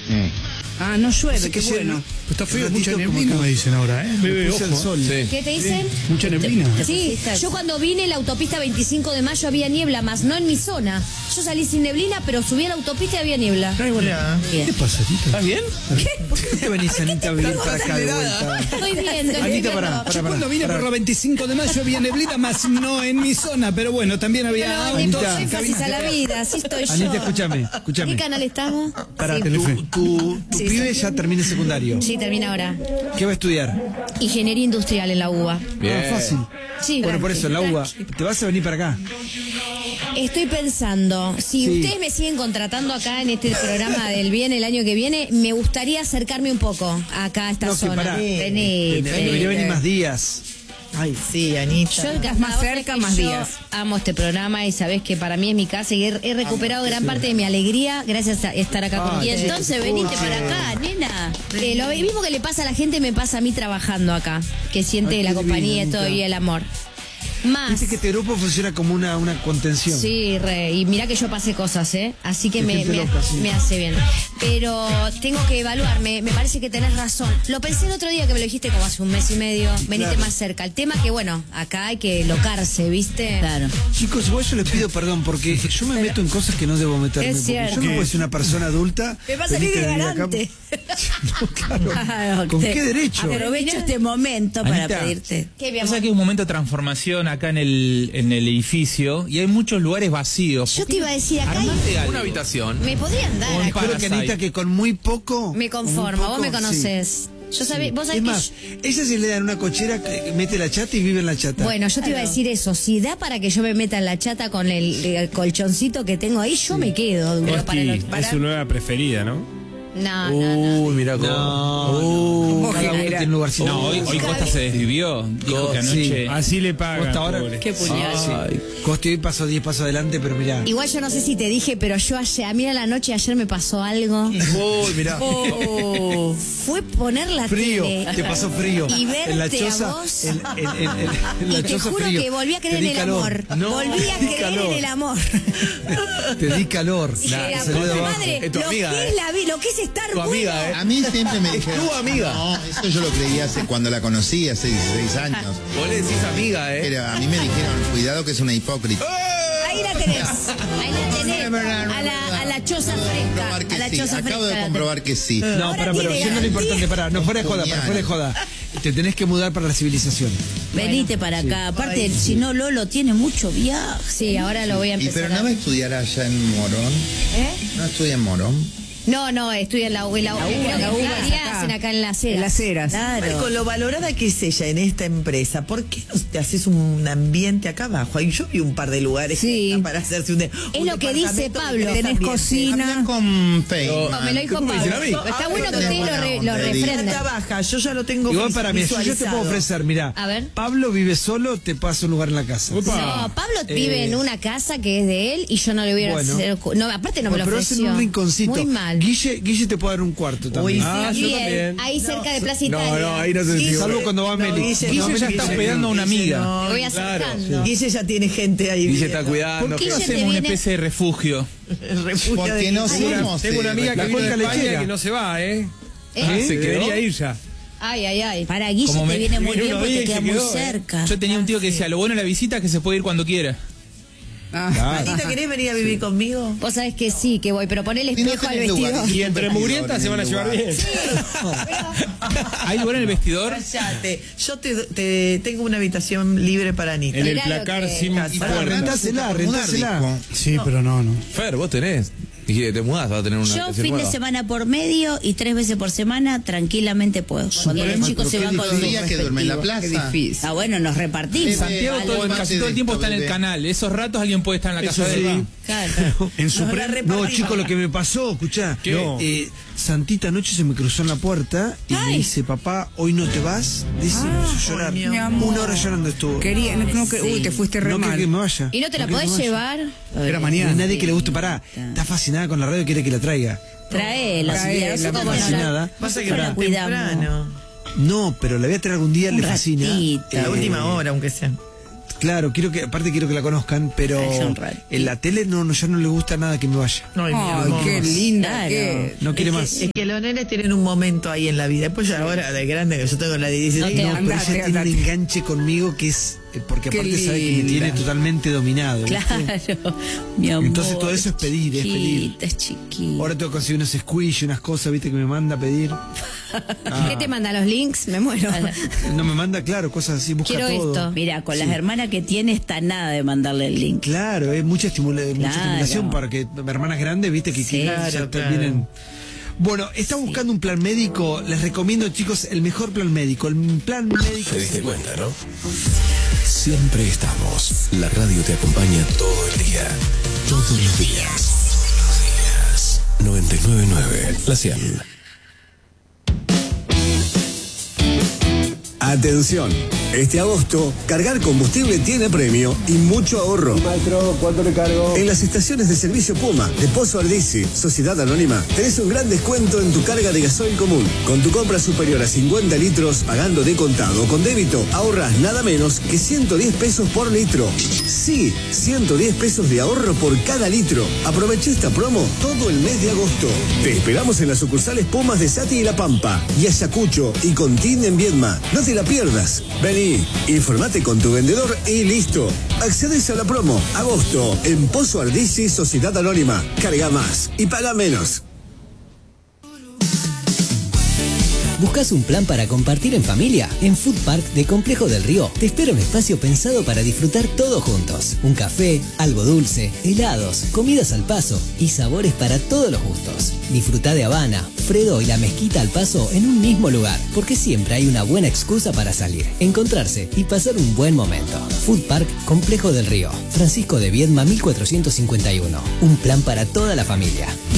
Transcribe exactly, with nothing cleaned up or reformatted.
Mm. Ah, no llueve, qué que bueno. Lleno, está feo, mucha neblina me dicen ahora, ¿eh? Bebe, ojo. El sol. Sí. ¿Qué te dicen? Mucha neblina. Sí, yo cuando vine la autopista veinticinco de mayo había niebla, más no en mi zona. Yo salí sin neblina, pero subí a la autopista y había niebla. Ay, bueno. Bien. ¿Qué pasa, Tita? ¿Estás bien? ¿Por qué te venís, Anita, a vivir para acá de vuelta? Estoy viendo. Anita, pará, Yo pará, cuando vine pará. por la veinticinco de mayo había neblina, más no en mi zona, pero bueno, también había Pero le autos, pongo énfasis a la vida, así estoy yo. Anita, escúchame, escúchame. ¿Qué canal estamos? Pará, Sí. tu, tu, tu Sí, pibe sí. ya termina el secundario. Sí, termina ahora. ¿Qué va a estudiar? Ingeniería industrial en la U B A. Bien. Ah, fácil. Sí, Bueno, por eso, en la U B A. ¿Te vas a venir para acá? Estoy pensando, si Sí. ustedes me siguen contratando acá en este programa del bien el año que viene, me gustaría acercarme un poco acá a esta No, que zona. pará. Vení, Te- vení. Debería venir más días. Ay, sí, Anita. Yo, Estás más más cerca, cerca, más días. Amo este programa y sabés que para mí es mi casa y he, he recuperado gran parte de mi alegría gracias a estar acá con Ah, Y sí. entonces venite para acá, nena. Eh, lo mismo que le pasa a la gente me pasa a mí trabajando acá, que siente Ay, la qué compañía divino, todo y Anita. el amor. Más. Viste que este grupo funciona como una, una contención. Sí, re, y mira que yo pasé cosas, ¿eh? Así que De me, gente me, loca, sí. me hace bien. Pero tengo que evaluarme, me parece que tenés razón. Lo pensé el otro día que me lo dijiste como hace un mes y medio, venite Claro. más cerca. El tema que, bueno, acá hay que locarse, ¿viste? Claro. Chicos, igual yo les pido perdón porque yo me meto en cosas que no debo meterme. Es porque cierto. Yo no puedo ser una persona adulta. Me va a salir venite de vivir acá. garante. No, claro. ¿Con qué derecho? Aprovecho este momento para Anita, pedirte. ¿Qué, mi O sea amor? que hay un momento de transformación acá en el, en el edificio y hay muchos lugares vacíos. Yo te iba a decir, acá hay- Armate algo. Una habitación. me podrían dar Un acá. Creo que Anita que con muy poco. Me con conformo, muy vos me poco, conocés. sí. Yo sabés, vos sabés Es que más, yo- ella se le da en una cochera, que mete la chata y vive en la chata. Bueno, yo te iba a decir eso, si da para que yo me meta en la chata con el, el colchoncito que tengo ahí, yo me quedo. Duro para los- para- Es su nueva preferida, ¿no? No, no, no. Uy, mira cómo. No, Uh, cada uno tiene un lugarcito. No, hoy, hoy Costa se desvivió. Dijo que anoche. Así le pagan. Costa ahora- pobre. Qué puñal. Ay, Costi hoy pasó diez pasos adelante, pero mirá. Igual yo no sé si te dije, pero yo ayer, a mí a la noche ayer me pasó algo. Uy, mirá. Oh, fue poner la Frío, tele. te pasó frío. Y verte en la a choza, vos. En, en- en- en- en la Y te choza juro frío. que volví a creer Te en di el calor. amor. No, volví a te di creer calor. en el amor. Te di calor. Dije, Nah, la salió de puta abajo. madre, Es tu lo amiga, que eh. es la vi- lo que es estar Tu bueno. amiga, ¿eh? A mí siempre me dijeron. tu amiga. No, eso yo lo creí hace cuando la conocí, hace dieciséis años. Vos le decís amiga, ¿eh? Pero a mí me dijeron, cuidado que es una hipócrita. Ahí la tenés. Ahí la tenés. A la, a la choza fresca. Comprobar que A la sí. choza Acabo fresca. de comprobar que sí. No, Ahora para, pero tiene siendo lo garantía. importante, para, no fuera de joda, para, fuera de joda. Te tenés que mudar para la civilización. Venite para acá. Aparte, si no, Lolo tiene mucho viaje. Sí, ahora lo voy a Y empezar. pero no va a estudiar allá en Morón. ¿Eh? No estudia en Morón. No, no, estudia en la U. La U, La U, creo la que U, ingeniería acá. hacen acá en las Heras. En las Heras. Claro. Con lo valorada que es ella en esta empresa, ¿por qué no te haces un ambiente acá abajo? Ahí yo vi un par de lugares Sí. para hacerse un, de- Es un lo que dice departamento Pablo. de tres Tenés ambientes. cocina. Habla con Feynman. No, me lo dijo ¿Cómo me Pablo. dicen a mí? Está Ah, bueno que bueno, ustedes lo, buena re- onda, lo Eddie. refrenden. Planta baja, yo ya lo tengo Igual para mí, si yo te puedo visualizado. ofrecer, mira, A ver. Pablo vive solo, te pasa un lugar en la casa. Opa. No, Pablo Eh, vive en una casa que es de él y yo no le hubiera Bueno. hacer- no, aparte no me lo Pero es en ofreció. un rinconcito. Muy mal. Guille, Guille te puede dar un cuarto también. Uy, sí. Ah, yo Bien, también. ahí cerca de Plaza No, Italia. no, ahí no sé si. Guille- Salvo cuando va no, Meli. Guille, Guille no, ya está Guille hospedando a una Guille amiga. no. Me voy acercando. Guille ya tiene gente ahí. Guille viviendo. está cuidando. ¿Por qué no Guille te hacemos una viene- especie de refugio? El refugio Porque de no Guille. somos. Tengo una eh, amiga que la vive cuenca en España lechera. que no se va, ¿eh? ¿Eh? Ah, ¿se quedó? Debería ir ya. Ay, ay, ay. Para Guille Como te me- viene muy vino bien unos porque días y queda se muy quedó, ¿eh? cerca. Yo tenía un tío que decía, lo bueno de la visita es que se puede ir cuando quiera. Anita, ¿querés venir a vivir conmigo? Vos sabés que sí, que voy, pero ponele Si no espejo al tenés lugar, vestido. Y entre mugrientas se van a llevar bien. ¿Hay lugar en el vestidor? Cállate. Yo te, te- tengo una habitación libre para Anita. En el Mirá lo placar que- sin Casa. puerta. Rentásela, rentásela. Sí, pero no, no. Fer, vos tenés. Y te mudás, vas a tener una Yo habitación fin de nueva. semana por medio y tres veces por semana tranquilamente puedo. Cuando los chicos se van con Los sus días que duerme en la plaza. Ah, bueno, nos repartimos. Santiago Eh, todo, algo casi más todo el tiempo de está en el esto, canal. Esos ratos alguien puede estar en la casa de él. Claro. En su Nos la pre- No, repartimos. chicos, lo que me pasó, escuchá. ¿Qué? No, eh, Santita anoche se me cruzó en la puerta y me dice, papá, hoy no te vas. Dice, me hizo llorar. mi Una hora llorando estuvo. Quería, no, no, que- uy, te fuiste re No quiere mal. que me vaya. ¿Y no te la quiere que podés me vaya. llevar? Era No mañana. hay nadie que le guste. Pará, está fascinada con la radio y quiere que la traiga. Traela, Traela, sí, nosotros ¿cómo no? Fascinada. Pasa que Nosotros la cuidamos. temprano. No, pero la voy a traer algún día, Un le fascina. ratito. A la Eh, última hora, aunque sea. Claro, quiero que, aparte quiero que la conozcan, pero Ay, son raros. en la tele no, no, ya no le gusta nada que me vaya. Ay, mi Ay, amor. qué linda. Claro. qué- No quiere es más. Que, es que los nenes tienen un momento ahí en la vida. Después ya ahora de grande, que yo tengo la de dieciséis. No te No, pero Andate, ella tiene un andate. enganche conmigo que es, eh, porque Qué aparte sabe que me linda. tiene totalmente dominado. ¿viste? Claro, mi amor. Entonces todo eso es pedir, es pedir. Chiquita, es chiquita. Ahora tengo que conseguir unos squish, unas cosas, viste, que me manda a pedir. Ah, ¿Qué te manda los links? Me muero. no me manda, claro, cosas así, busca Quiero todo. esto. Mira, con Sí. las hermanas que tiene está nada de mandarle el link. Claro, es mucha, estimula- mucha Claro. estimulación para que hermanas grandes, viste, que, Sí. que ya Claro, te- claro. vienen. Bueno, está buscando un plan médico. Les recomiendo, chicos, el mejor plan médico. El plan médico. Te diste cuenta, ¿no? Siempre estamos. La radio te acompaña todo el día. Todos los días. noventa y nueve punto nueve La Cial. Atención, este agosto, cargar combustible tiene premio y mucho ahorro. Maestro, ¿cuánto le cargo? En las estaciones de servicio Puma, de Pozo Ardisi, Sociedad Anónima, tenés un gran descuento en tu carga de gasoil común. Con tu compra superior a cincuenta litros, pagando de contado o con débito, ahorras nada menos que ciento diez pesos por litro. Sí, ciento diez pesos de ahorro por cada litro. Aprovecha esta promo todo el mes de agosto. Te esperamos en las sucursales Pumas de Sati y La Pampa, y Ayacucho y Contín en Viedma. No te la pierdas. Vení, informate con tu vendedor y listo. Accedes a la promo agosto en Pozo Ardisi, Sociedad Anónima. Carga más y paga menos. ¿Buscas un plan para compartir en familia? En Food Park de Complejo del Río te espera un espacio pensado para disfrutar todos juntos. Un café, algo dulce, helados, comidas al paso y sabores para todos los gustos. Disfruta de Habana, Fredo y la Mezquita al paso en un mismo lugar, porque siempre hay una buena excusa para salir, encontrarse y pasar un buen momento. Food Park Complejo del Río, Francisco de Viedma mil cuatrocientos cincuenta y uno. Un plan para toda la familia.